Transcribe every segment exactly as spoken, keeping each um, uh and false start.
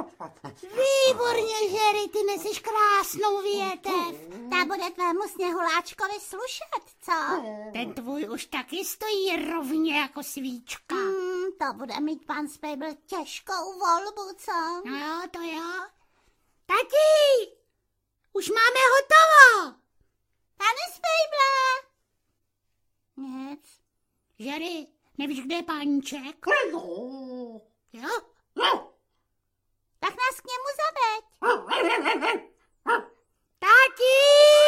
Výborně, Žery, ty neseš krásnou větev. Ta bude tvému sněhuláčkovi slušet, co? Ten tvůj už taky stojí rovně jako svíčka. Hmm, to bude mít pan Spejbl těžkou volbu, co? No jo, to jo. Tati, už máme hotovo. Pane Spejble. Nic. Žery, nevíš, kde je páníček? Jo? Tak nás k němu zaveď. Tati!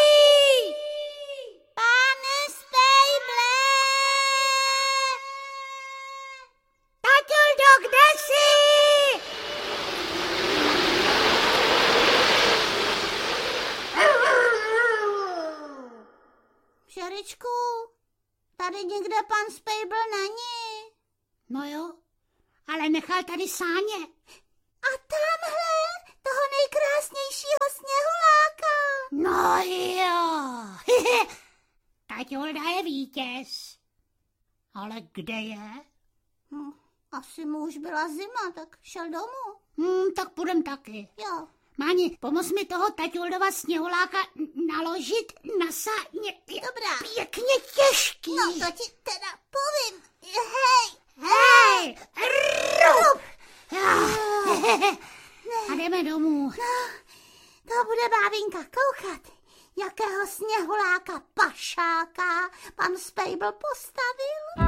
Pane Spejble! Tatildo, kde jsi? Žeričku, tady někde pan Spejbl není. No jo, ale nechal tady sáně. A tamhle, toho nejkrásnějšího sněhuláka. No jo. Taťulda je vítěz. Ale kde je? Hm, asi mu už byla zima, tak šel domů. Hm, tak půjdem taky. Jo. Máni, pomoz mi toho Taťuldova sněhuláka naložit na sáně. Dobrá. Pěkně těžký. No to ti teda povím. Hej. Hej. Rup. A jdeme domů. No, to bude bábinka koukat, jakého sněhuláka pašáka pan Spejbl postavil.